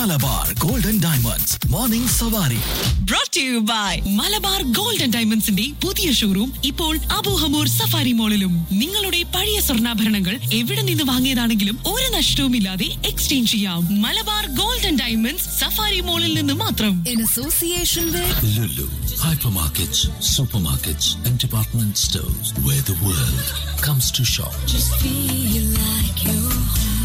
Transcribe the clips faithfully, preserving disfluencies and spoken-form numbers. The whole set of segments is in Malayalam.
മലബാർ ഗോൾഡൻ ഡയമണ്ട്സ് മോർണിംഗ് സവാരി. Brought to you by Malabar golden ഡയമണ്ട്സിന്റെ പുതിയ ഷോറൂം ഇപ്പോൾ അബൂഹമൂർ സഫാരി മോളിലും. നിങ്ങളുടെ പഴയ സ്വർണ്ണാഭരണങ്ങൾ എവിടെ നിന്ന് വാങ്ങിയതാണെങ്കിലും ഒരു നഷ്ടവുമില്ലാതെ എക്സ്ചേഞ്ച് ചെയ്യാം. മലബാർ ഗോൾഡൻ ഡയമണ്ട്സ് സഫാരി മോളിൽ നിന്ന് മാത്രം. In association with Lulu, hypermarkets, supermarkets and department stores where the world comes to shop. just feel like you're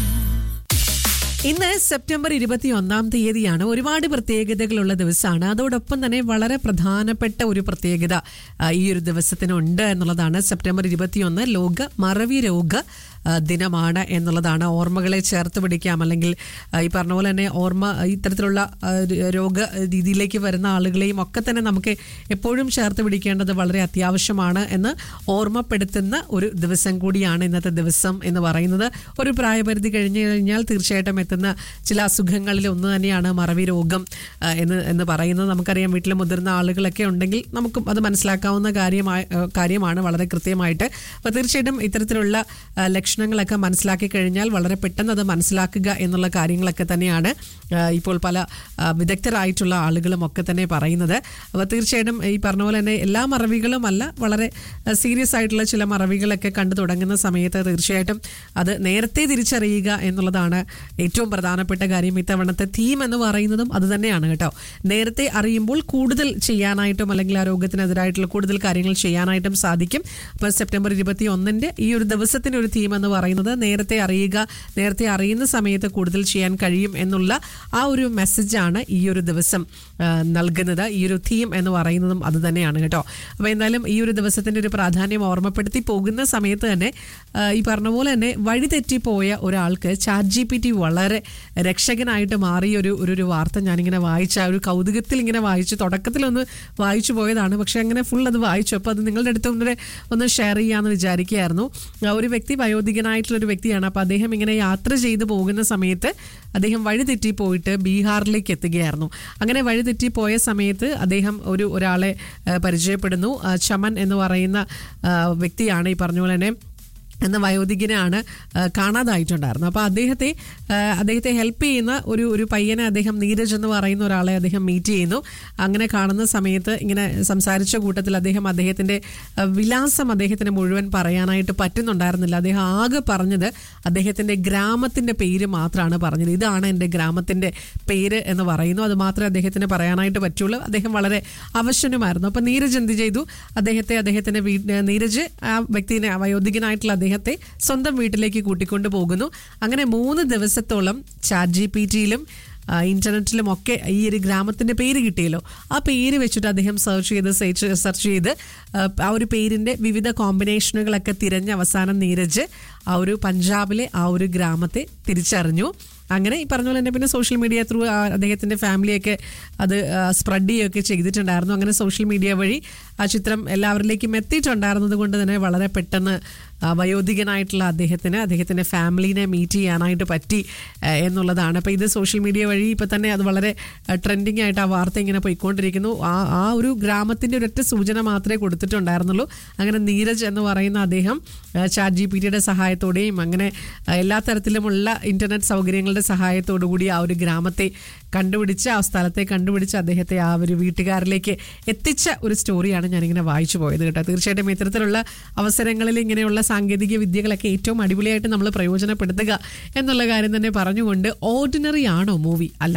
ഇന്ന് സെപ്റ്റംബർ ഇരുപത്തി ഒന്നാം തീയതിയാണ്. ഒരുപാട് പ്രത്യേകതകളുള്ള ദിവസമാണ്. അതോടൊപ്പം തന്നെ വളരെ പ്രധാനപ്പെട്ട ഒരു പ്രത്യേകത ഈ ഒരു ദിവസത്തിനുണ്ട് എന്നുള്ളതാണ്. സെപ്റ്റംബർ ഇരുപത്തിയൊന്ന് ലോക മറവി രോഗ ദിനമാണ് എന്നുള്ളതാണ്. ഓർമ്മകളെ ചേർത്ത് പിടിക്കാം, അല്ലെങ്കിൽ ഈ പറഞ്ഞ പോലെ തന്നെ ഓർമ്മ ഇത്തരത്തിലുള്ള രോഗ രീതിയിലേക്ക് വരുന്ന ആളുകളെയും ഒക്കെ തന്നെ നമുക്ക് എപ്പോഴും ചേർത്ത് പിടിക്കേണ്ടത് വളരെ അത്യാവശ്യമാണ് എന്ന് ഓർമ്മപ്പെടുത്തുന്ന ഒരു ദിവസം കൂടിയാണ് ഇന്നത്തെ ദിവസം എന്ന് പറയുന്നത്. ഒരു പ്രായപരിധി കഴിഞ്ഞു കഴിഞ്ഞാൽ തീർച്ചയായിട്ടും എത്തുന്ന ചില അസുഖങ്ങളിൽ ഒന്ന് തന്നെയാണ് മറവി രോഗം എന്ന് എന്ന് പറയുന്നത്. നമുക്കറിയാം, വീട്ടിൽ മുതിർന്ന ആളുകളൊക്കെ ഉണ്ടെങ്കിൽ നമുക്കും അത് മനസ്സിലാക്കാവുന്ന കാര്യമായ കാര്യമാണ് വളരെ കൃത്യമായിട്ട്. അപ്പോൾ തീർച്ചയായിട്ടും ഇത്തരത്തിലുള്ള ലക്ഷണങ്ങളൊക്കെ മനസ്സിലാക്കി കഴിഞ്ഞാൽ വളരെ പെട്ടെന്ന് അത് മനസ്സിലാക്കുക എന്നുള്ള കാര്യങ്ങളൊക്കെ തന്നെയാണ് ഇപ്പോൾ പല വിദഗ്ധരായിട്ടുള്ള ആളുകളും ഒക്കെ തന്നെ പറയുന്നത്. അപ്പോൾ തീർച്ചയായിട്ടും ഈ പറഞ്ഞ പോലെ തന്നെ എല്ലാ മറവികളും അല്ല, വളരെ സീരിയസ് ആയിട്ടുള്ള ചില മറവികളൊക്കെ കണ്ടു തുടങ്ങുന്ന സമയത്ത് തീർച്ചയായിട്ടും അത് നേരത്തെ തിരിച്ചറിയുക എന്നുള്ളതാണ് ഏറ്റവും പ്രധാനപ്പെട്ട കാര്യം. ഇത്തവണത്തെ തീം എന്ന് പറയുന്നതും അത് തന്നെയാണ് കേട്ടോ. നേരത്തെ അറിയുമ്പോൾ കൂടുതൽ ചെയ്യാനായിട്ടും അല്ലെങ്കിൽ ആ രോഗത്തിനെതിരായിട്ടുള്ള കൂടുതൽ കാര്യങ്ങൾ ചെയ്യാനായിട്ടും സാധിക്കും. അപ്പോൾ സെപ്റ്റംബർ ഇരുപത്തി ഒന്നിൻ്റെ ഈ ഒരു ദിവസത്തിൻ്റെ ഒരു തീം എന്ന് പറയുന്നത് നേരത്തെ അറിയുക, നേരത്തെ അറിയുന്ന സമയത്ത് കൂടുതൽ ചെയ്യാൻ കഴിയും എന്നുള്ള ആ ഒരു മെസ്സേജാണ് ഈ ഒരു ദിവസം നൽകുന്നത്. ഈ ഒരു തീം എന്ന് പറയുന്നതും അത് തന്നെയാണ് കേട്ടോ. അപ്പോൾ എന്തായാലും ഈ ഒരു ദിവസത്തിൻ്റെ ഒരു പ്രാധാന്യം ഓർമ്മപ്പെടുത്തി പോകുന്ന സമയത്ത് തന്നെ ഈ പറഞ്ഞ പോലെ തന്നെ വഴിതെറ്റിപ്പോയ ഒരാൾക്ക് ചാറ്റ് ജി പി ടി വളരെ രക്ഷകനായിട്ട് മാറിയ ഒരു ഒരു വാർത്ത ഞാനിങ്ങനെ വായിച്ച ഒരു കൗതുകത്തിൽ ഇങ്ങനെ വായിച്ചു. തുടക്കത്തിലൊന്ന് വായിച്ചു പോയതാണ്, പക്ഷെ അങ്ങനെ ഫുൾ അത് വായിച്ചു. അപ്പോൾ അത് നിങ്ങളുടെ അടുത്ത് ഒന്ന് ഒന്ന് ഷെയർ ചെയ്യാമെന്ന് വിചാരിക്കുകയായിരുന്നു. ഒരു വ്യക്തി വയോധികനായിട്ടുള്ളൊരു വ്യക്തിയാണ്. അപ്പോൾ അദ്ദേഹം ഇങ്ങനെ യാത്ര ചെയ്ത് പോകുന്ന സമയത്ത് അദ്ദേഹം വഴിതെറ്റിപ്പോയിട്ട് ബീഹാറിലേക്ക് എത്തുകയായിരുന്നു. അങ്ങനെ വഴിതെറ്റിപ്പോയ സമയത്ത് അദ്ദേഹം ഒരു ഒരാളെ പരിചയപ്പെടുന്നു. ചമൻ എന്ന് പറയുന്ന വ്യക്തിയാണ് ഈ പറഞ്ഞ പോലെ തന്നെ എന്ന വയോധികനാണ് കാണാതായിട്ടുണ്ടായിരുന്നു. അപ്പോൾ അദ്ദേഹത്തെ അദ്ദേഹത്തെ ഹെൽപ്പ് ചെയ്യുന്ന ഒരു ഒരു പയ്യനെ അദ്ദേഹം നീരജ് എന്ന് പറയുന്ന ഒരാളെ അദ്ദേഹം മീറ്റ് ചെയ്യുന്നു. അങ്ങനെ കാണുന്ന സമയത്ത് ഇങ്ങനെ സംസാരിച്ച കൂട്ടത്തിൽ അദ്ദേഹം അദ്ദേഹത്തിൻ്റെ വിലാസം അദ്ദേഹത്തിന് മുഴുവൻ പറയാനായിട്ട് പറ്റുന്നുണ്ടായിരുന്നില്ല. അദ്ദേഹം ആകെ പറഞ്ഞത് അദ്ദേഹത്തിൻ്റെ ഗ്രാമത്തിൻ്റെ പേര് മാത്രമാണ് പറഞ്ഞത്. ഇതാണ് എൻ്റെ ഗ്രാമത്തിൻ്റെ പേര് എന്ന് പറയുന്നു. അത് മാത്രമേ അദ്ദേഹത്തിന് പറയാനായിട്ട് പറ്റുള്ളൂ. അദ്ദേഹം വളരെ അവശനുമായിരുന്നു. അപ്പോൾ നീരജ് എന്ത് ചെയ്തു? അദ്ദേഹത്തെ അദ്ദേഹത്തിൻ്റെ വീ നീരജ് ആ വ്യക്തിനെ വയോധികനായിട്ടുള്ള അദ്ദേഹത്തെ സ്വന്തം വീട്ടിലേക്ക് കൂട്ടിക്കൊണ്ടു പോകുന്നു. അങ്ങനെ മൂന്ന് ദിവസത്തോളം ചാറ്റ് ജി പി ടിയിലും ഇന്റർനെറ്റിലും ഒക്കെ ഈ ഒരു ഗ്രാമത്തിൻ്റെ പേര് കിട്ടിയല്ലോ. ആ പേര് വെച്ചിട്ട് അദ്ദേഹം സെർച്ച് ചെയ്ത് സെർച്ച് സെർച്ച് ചെയ്ത് ആ ഒരു പേരിൻ്റെ വിവിധ കോമ്പിനേഷനുകളൊക്കെ തിരഞ്ഞ് അവസാനം നീരജ് ആ ഒരു പഞ്ചാബിലെ ആ ഒരു ഗ്രാമത്തെ തിരിച്ചറിഞ്ഞു. അങ്ങനെ ഈ പറഞ്ഞ പോലെ തന്നെ പിന്നെ സോഷ്യൽ മീഡിയ ത്രൂ അദ്ദേഹത്തിൻ്റെ ഫാമിലിയൊക്കെ അത് സ്പ്രെഡ് ചെയ്യുകയൊക്കെ ചെയ്തിട്ടുണ്ടായിരുന്നു. അങ്ങനെ സോഷ്യൽ മീഡിയ വഴി ആ ചിത്രം എല്ലാവരിലേക്കും എത്തിയിട്ടുണ്ടായിരുന്നത് കൊണ്ട് തന്നെ വളരെ പെട്ടെന്ന് വയോധികനായിട്ടുള്ള അദ്ദേഹത്തിന് അദ്ദേഹത്തിൻ്റെ ഫാമിലീനെ മീറ്റ് ചെയ്യാനായിട്ട് പറ്റി എന്നുള്ളതാണ്. അപ്പോൾ ഇത് സോഷ്യൽ മീഡിയ വഴി ഇപ്പോൾ തന്നെ അത് വളരെ ട്രെൻഡിങ് ആയിട്ട് ആ വാർത്ത ഇങ്ങനെ പോയിക്കൊണ്ടിരിക്കുന്നു. ആ ആ ഒരു ഗ്രാമത്തിൻ്റെ ഒരൊറ്റ സൂചന മാത്രമേ കൊടുത്തിട്ടുണ്ടായിരുന്നുള്ളൂ. അങ്ങനെ നീരജ് എന്ന് പറയുന്ന അദ്ദേഹം ചാറ്റ് ജി പി ടിയുടെ സഹായത്തോടെയും അങ്ങനെ എല്ലാ തരത്തിലുമുള്ള ഇൻ്റർനെറ്റ് സൗകര്യങ്ങളുടെ സഹായത്തോടു കൂടി ആ ഒരു ഗ്രാമത്തെ കണ്ടുപിടിച്ച് ആ സ്ഥലത്തെ കണ്ടുപിടിച്ച് അദ്ദേഹത്തെ ആ ഒരു വീട്ടുകാരിലേക്ക് എത്തിച്ച ഒരു സ്റ്റോറിയാണ് ഞാനിങ്ങനെ വായിച്ചു പോയത് കേട്ടോ. തീർച്ചയായിട്ടും ഇത്തരത്തിലുള്ള അവസരങ്ങളിൽ ഇങ്ങനെയുള്ള സാങ്കേതിക വിദ്യകളൊക്കെ ഏറ്റവും അടിപൊളിയായിട്ട് നമ്മൾ പ്രയോജനപ്പെടുത്തുക എന്നുള്ള കാര്യം തന്നെ പറഞ്ഞുകൊണ്ട്, ഓർഡിനറി ആണോ മൂവി? അല്ല,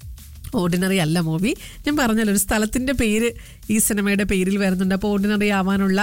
ഓർഡിനറി അല്ല മൂവി. ഞാൻ പറഞ്ഞല്ലോ, ഒരു സ്ഥലത്തിൻ്റെ പേര് ഈ സിനിമയുടെ പേരിൽ വരുന്നുണ്ട്. അപ്പോൾ ഓർഡിനറി ആവാനുള്ള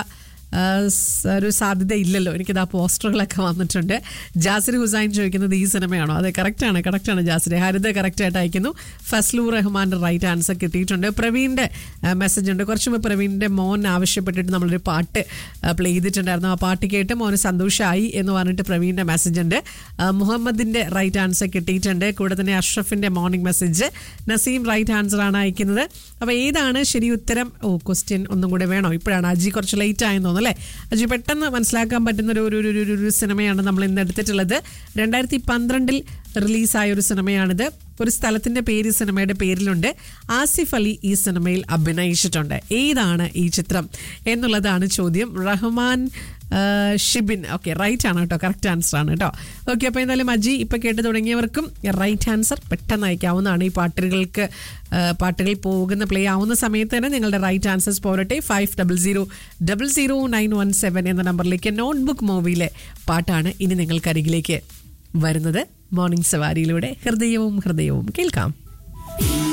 ഒരു സാധ്യത ഇല്ലല്ലോ. എനിക്കിത് ആ പോസ്റ്ററുകളൊക്കെ വന്നിട്ടുണ്ട്. ജാസിർ ഹുസൈൻ ചോദിക്കുന്നത് ഈ സിനിമയാണോ? അതെ, കറക്റ്റാണ് കറക്റ്റാണ് ജാസിർ. ഹരിത കറക്റ്റായിട്ട് അയക്കുന്നു. ഫസ്ലു റഹ്മാൻ്റെ റൈറ്റ് ആൻസർ കിട്ടിയിട്ടുണ്ട്. പ്രവീണിൻ്റെ മെസ്സേജ് ഉണ്ട്. കുറച്ച് മുമ്പ് പ്രവീണിൻ്റെ മോൻ ആവശ്യപ്പെട്ടിട്ട് നമ്മളൊരു പാട്ട് പ്ലേ ചെയ്തിട്ടുണ്ടായിരുന്നു. ആ പാട്ട് കേട്ട് മോന് സന്തോഷമായി എന്ന് പറഞ്ഞിട്ട് പ്രവീണിൻ്റെ മെസ്സേജ് ഉണ്ട്. മുഹമ്മദിൻ്റെ റൈറ്റ് ആൻസർ കിട്ടിയിട്ടുണ്ട്. കൂടെ തന്നെ അഷ്റഫിൻ്റെ morning message. Naseem right answer ആണ് അയക്കുന്നത്. അപ്പോൾ ഏതാണ് ശരി ഉത്തരം? ഓ, ക്വസ്റ്റ്യൻ ഒന്നും കൂടെ വേണോ? ഇപ്പോഴാണ് അജി കുറച്ച് ലേറ്റ് ആയെന്ന് തോന്നുന്നു അല്ലേ? അജി പെട്ടെന്ന് മനസ്സിലാക്കാൻ പറ്റുന്ന ഒരു ഒരു ഒരു സിനിമയാണ് നമ്മൾ ഇന്ന് എടുത്തിട്ടുള്ളത്. രണ്ടായിരത്തി പന്ത്രണ്ടിൽ റിലീസായ ഒരു സിനിമയാണിത്. ഒരു സ്ഥലത്തിൻ്റെ പേര് സിനിമയുടെ പേരിലുണ്ട്. ആസിഫ് അലി ഈ സിനിമയിൽ അഭിനയിച്ചിട്ടുണ്ട്. ഏതാണ് ഈ ചിത്രം എന്നുള്ളതാണ് ചോദ്യം. റഹ്മാൻ ഷിബിൻ. ഓക്കെ, റൈറ്റ് ആണ് കേട്ടോ, കറക്റ്റ് ആൻസർ ആണ് കേട്ടോ. ഓക്കെ, അപ്പോൾ എന്തായാലും അജി ഇപ്പം കേട്ട് തുടങ്ങിയവർക്കും റൈറ്റ് ആൻസർ പെട്ടെന്ന് അയക്കാവുന്നതാണ്. ഈ പാട്ടുകൾക്ക് പാട്ടുകൾ പോകുന്ന പ്ലേ ആവുന്ന സമയത്ത് തന്നെ നിങ്ങളുടെ റൈറ്റ് ആൻസേഴ്സ് പോരട്ടെ. Five double zero double zero nine one seven എന്ന നമ്പറിലേക്ക് നോട്ട്ബുക്ക് മൂവിയിലെ പാട്ടാണ് ഇനി നിങ്ങൾക്കരികിലേക്ക് വരുന്നത്. മോർണിംഗ് സവാരിയിലൂടെ ഹൃദയവും ഹൃദയവും കേൾക്കാം.